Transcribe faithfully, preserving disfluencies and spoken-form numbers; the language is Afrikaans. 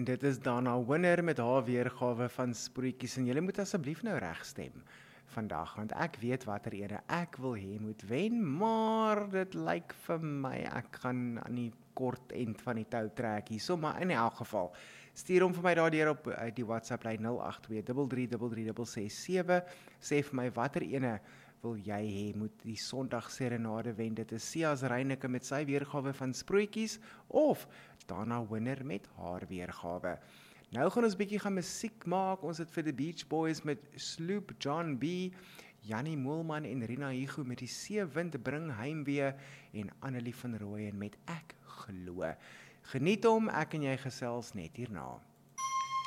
dit is Dana Winner met haar weergawe van Sproetjies en julle moet asseblief nou regstem vandag, want ek weet watter ene ek wil hê moet wen, maar dit lyk vir my ek gaan aan die kort end van die tou trek hierso, maar in elk geval stuur hom vir my daardeur op uh, die WhatsApp lyn nul agt twee drie drie drie drie ses ses sewe, sê vir my watter ene wil jy hê moet die Sondag serenade wen. Dit is Sias Reyneke met sy weergawe van Sproetjies of Dana Winner met haar weergawe. Nou gaan ons bietjie gaan musiek maak. Ons het vir die Beach Boys met Sloop John B, Jannie Moelman en Rina Hugo met die Seewind bring heimwee en Annelie van Rooyen met Ek glo. Geniet hom, ek en jy gesels net hierna.